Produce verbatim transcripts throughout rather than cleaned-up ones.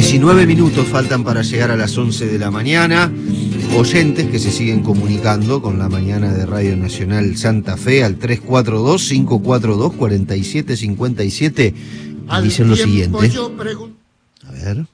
diecinueve minutos faltan para llegar a las once de la mañana. Oyentes que se siguen comunicando con la mañana de Radio Nacional Santa Fe al tres cuatro dos, cinco cuatro dos, cuatro siete cinco siete y dicen lo siguiente. A ver.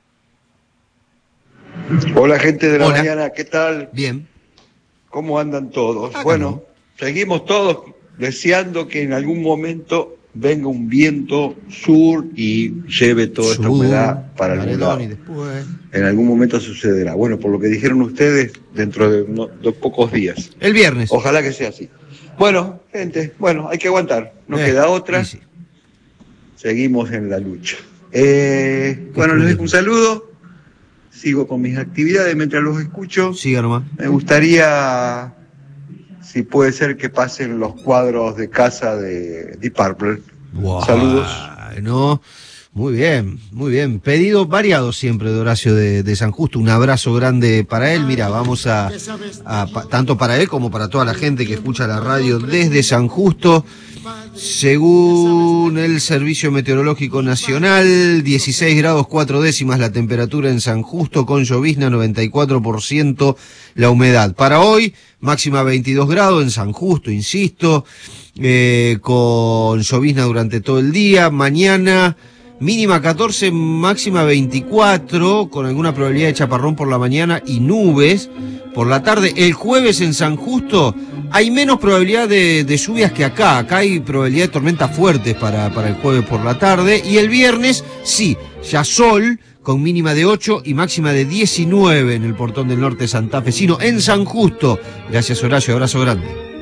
Hola, gente de la Hola. mañana, ¿qué tal? Bien. ¿Cómo andan todos? Acá Bueno, no. seguimos todos deseando que en algún momento venga un viento sur y lleve toda esta Sur, humedad para algún Paredón lado. y después. En algún momento sucederá. Bueno, por lo que dijeron ustedes, dentro de, uno- de pocos días. El viernes. Ojalá que sea así. Bueno, gente, bueno, hay que aguantar. No Eh, queda otra. sí, sí. Seguimos en la lucha. Eh, bueno, les dejo un saludo. Sigo con mis actividades mientras los escucho. Siga nomás. Me gustaría, si puede ser, que pasen los cuadros de casa de Deep Purple. Wow. Saludos. No, muy bien, muy bien. Pedido variado siempre de Horacio de, de San Justo. Un abrazo grande para él. Mira, vamos a, a pa- tanto para él como para toda la gente que escucha la radio desde San Justo. Según el Servicio Meteorológico Nacional, dieciséis grados cuatro décimas la temperatura en San Justo, con llovizna noventa y cuatro por ciento la humedad. Para hoy, máxima veintidós grados en San Justo, insisto, eh, con llovizna durante todo el día. Mañana, mínima catorce, máxima veinticuatro, con alguna probabilidad de chaparrón por la mañana y nubes por la tarde. El jueves en San Justo hay menos probabilidad de, de lluvias que acá. Acá hay probabilidad de tormentas fuertes para, para el jueves por la tarde. Y el viernes, sí, ya sol, con mínima de ocho y máxima de diecinueve en el Portón del Norte santafesino, en San Justo. Gracias, Horacio, abrazo grande.